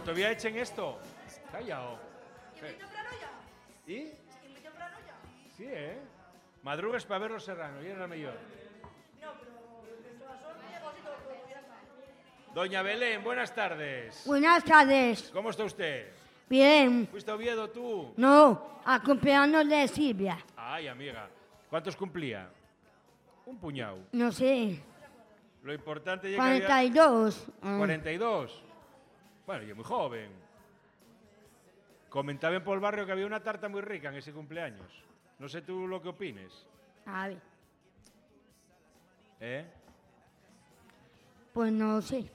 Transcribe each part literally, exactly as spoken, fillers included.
Pero todavía echen esto. Callao. ¿Y? Sí, eh? Madrugues para ver los serranos, y era mellor. Doña Belén, buenas tardes. Buenas tardes. ¿Cómo está usted? Bien. ¿Fuiste a Oviedo tú? No, a cumpleaños de Silvia. Ay, amiga. ¿Cuántos cumplía? Un puñado. No sé. Lo importante es que cuarenta y dos. había... cuarenta y dos. Bueno, yo muy joven. Comentaban por el barrio que había una tarta muy rica en ese cumpleaños. No sé tú lo que opines. A ver, ¿Eh? pues no sé.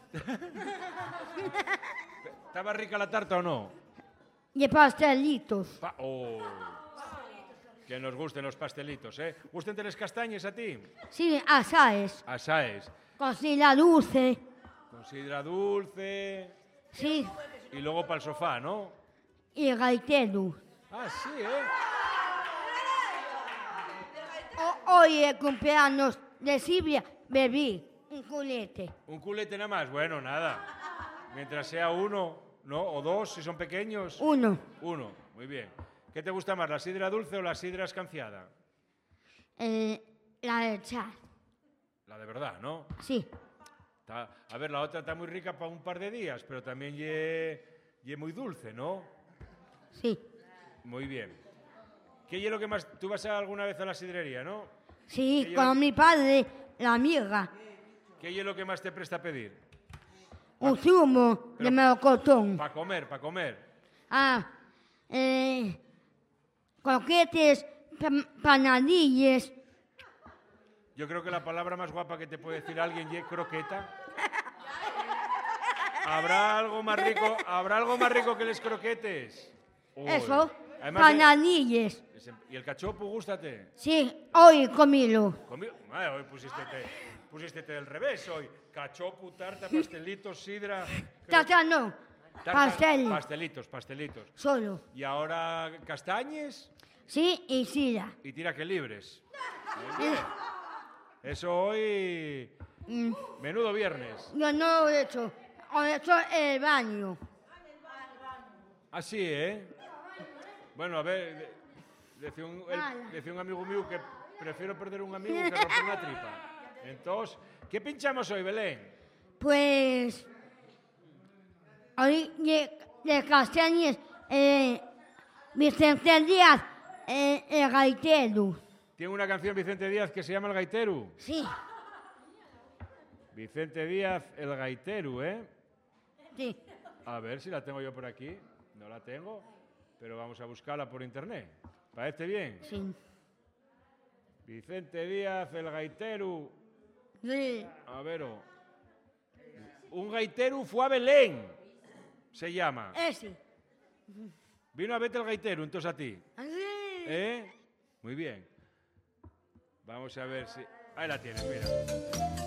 ¿Estaba rica la tarta o no? Y pastelitos. Pa- oh. Que nos gusten los pastelitos, ¿eh? ¿Gusten las castañas a ti? Sí, asaes. Asaes. Cocina dulce. Con sidra dulce. Sí. Y luego para el sofá, ¿no? Y gaitero. Ah, sí, ¿eh? O- hoy el cumpleaños de Silvia bebí un culete. Un culete nada más. Bueno, nada. Mientras sea uno, ¿no? O dos, si son pequeños. Uno. Uno, muy bien. ¿Qué te gusta más, la sidra dulce o la sidra escanciada? Eh, la de char. La de verdad, ¿no? Sí. Está- a ver, la otra está muy rica para un par de días, pero también ye, ye muy dulce, ¿no? Sí. Muy bien. ¿Qué es lo que más... Tú vas a alguna vez a la sidrería, ¿no? Sí, Que yo- con mi padre, la amiga. ¿Qué es lo que más te presta a pedir? Un zumo de Pero- melocotón. Para comer, para comer. Ah, eh, croquetes, pan- panadillas. Yo creo que la palabra más guapa que te puede decir alguien es croqueta. ¿Habrá algo más rico, ¿habrá algo más rico que los croquetes? Uy. Eso, Además, panadillas. ese- ¿y el cachopo gústate? Sí, hoy comilo. Conmigo- Ah, hoy pusiste pusiste del revés hoy. Cachopo, tarta, pastelitos, sidra. Tata no, tarta- pastel, Pastelitos, pastelitos. solo. Y ahora castañes Sí, y sida. y tira que libres. Muy bien. Eso hoy... Mm, Menudo viernes. yo no lo he hecho, lo he hecho en el baño. Así, ¿eh? Bueno, a ver, de- decía un, el- Ala. decía un amigo mío que prefiero perder un amigo que romper una tripa. Entonces, ¿qué pinchamos hoy, Belén? Pues, hoy de, de Castañes, eh, Vicente Díaz, eh, el gaitero. Tiene una canción Vicente Díaz que se llama El Gaiteru. Sí, Vicente Díaz, El Gaiteru, ¿eh? sí. A ver si la tengo yo por aquí. No la tengo, pero vamos a buscarla por internet. ¿Parece bien? Sí. Vicente Díaz, El Gaiteru. Sí. A ver. oh. Un gaiteru fue a Belén, se llama. Ese. Vino a verte el gaiteru, entonces a ti. Así. ¿Eh? Muy bien. Vamos a ver si... Ahí la tienes, mira.